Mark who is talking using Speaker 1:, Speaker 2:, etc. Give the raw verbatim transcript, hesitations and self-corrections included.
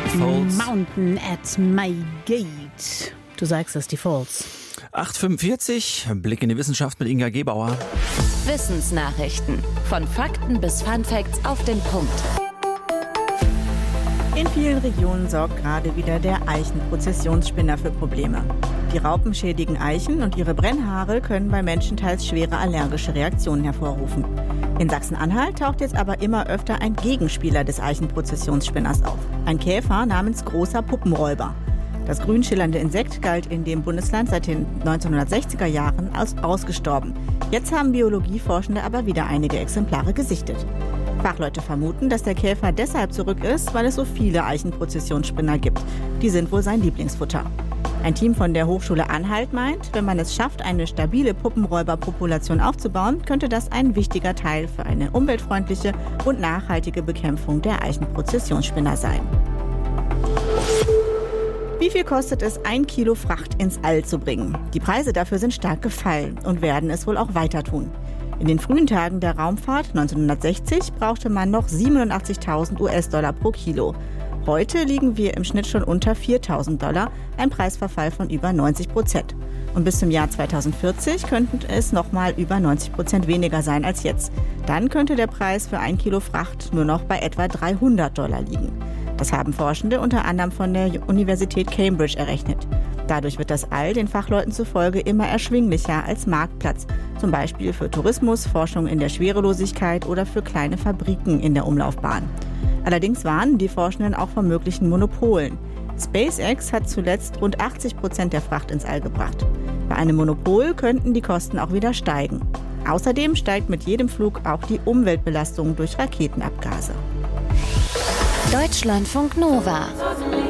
Speaker 1: Falls.
Speaker 2: Mountain at my gate. Du sagst es, die Falls.
Speaker 1: acht Uhr fünfundvierzig, Blick in die Wissenschaft mit Inga Gebauer.
Speaker 3: Wissensnachrichten. Von Fakten bis Funfacts auf den Punkt.
Speaker 4: In vielen Regionen sorgt gerade wieder der Eichenprozessionsspinner für Probleme. Die Raupen schädigen Eichen und ihre Brennhaare können bei Menschen teils schwere allergische Reaktionen hervorrufen. In Sachsen-Anhalt taucht jetzt aber immer öfter ein Gegenspieler des Eichenprozessionsspinners auf. Ein Käfer namens großer Puppenräuber. Das grün schillernde Insekt galt in dem Bundesland seit den neunzehnhundertsechziger Jahren als ausgestorben. Jetzt haben Biologieforschende aber wieder einige Exemplare gesichtet. Fachleute vermuten, dass der Käfer deshalb zurück ist, weil es so viele Eichenprozessionsspinner gibt. Die sind wohl sein Lieblingsfutter. Ein Team von der Hochschule Anhalt meint, wenn man es schafft, eine stabile Puppenräuberpopulation aufzubauen, könnte das ein wichtiger Teil für eine umweltfreundliche und nachhaltige Bekämpfung der Eichenprozessionsspinner sein. Wie viel kostet es, ein Kilo Fracht ins All zu bringen? Die Preise dafür sind stark gefallen und werden es wohl auch weiter tun. In den frühen Tagen der Raumfahrt neunzehnhundertsechzig brauchte man noch siebenundachtzigtausend US-Dollar pro Kilo. Heute liegen wir im Schnitt schon unter viertausend Dollar, ein Preisverfall von über neunzig Prozent. Und bis zum Jahr zweitausendvierzig könnten es noch mal über neunzig Prozent weniger sein als jetzt. Dann könnte der Preis für ein Kilo Fracht nur noch bei etwa dreihundert Dollar liegen. Das haben Forschende unter anderem von der Universität Cambridge errechnet. Dadurch wird das All den Fachleuten zufolge immer erschwinglicher als Marktplatz, zum Beispiel für Tourismus, Forschung in der Schwerelosigkeit oder für kleine Fabriken in der Umlaufbahn. Allerdings warnen die Forschenden auch vor möglichen Monopolen. SpaceX hat zuletzt rund achtzig Prozent der Fracht ins All gebracht. Bei einem Monopol könnten die Kosten auch wieder steigen. Außerdem steigt mit jedem Flug auch die Umweltbelastung durch Raketenabgase.
Speaker 3: Deutschlandfunk Nova.